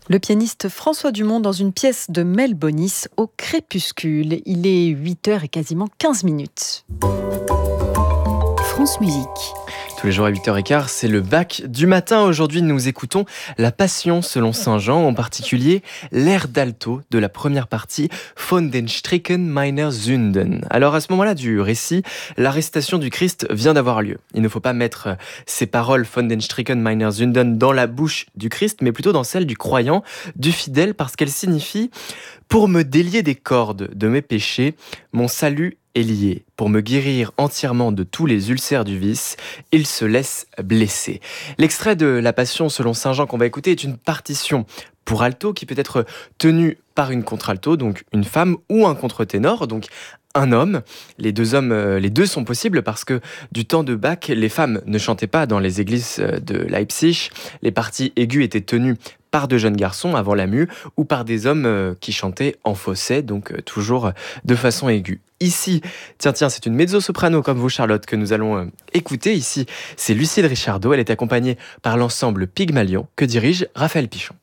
Le pianiste François Dumont dans une pièce de Mel Bonis au crépuscule. Il est 8h et quasiment 15 minutes. France Musique. Tous les jours à 8h15, c'est le Bach du matin. Aujourd'hui, nous écoutons la Passion selon Saint Jean, en particulier l'air d'alto de la première partie, Von den Stricken meiner Sünden. Alors à ce moment-là du récit, l'arrestation du Christ vient d'avoir lieu. Il ne faut pas mettre ces paroles Von den Stricken meiner Sünden dans la bouche du Christ, mais plutôt dans celle du croyant, du fidèle, parce qu'elle signifie « Pour me délier des cordes de mes péchés, mon salut est lié. Pour me guérir entièrement de tous les ulcères du vice, il se laisse blesser. » L'extrait de la Passion selon Saint Jean qu'on va écouter est une partition pour alto qui peut être tenue par une contre-alto, donc une femme, ou un contre-ténor, donc un homme. Les deux sont possibles parce que du temps de Bach, les femmes ne chantaient pas dans les églises de Leipzig. Les parties aiguës étaient tenues par de jeunes garçons avant la mue ou par des hommes qui chantaient en fausset, donc toujours de façon aiguë. Ici, tiens, c'est une mezzo-soprano comme vous, Charlotte, que nous allons écouter. Ici, c'est Lucille Richardot. Elle est accompagnée par l'ensemble Pygmalion que dirige Raphaël Pichon.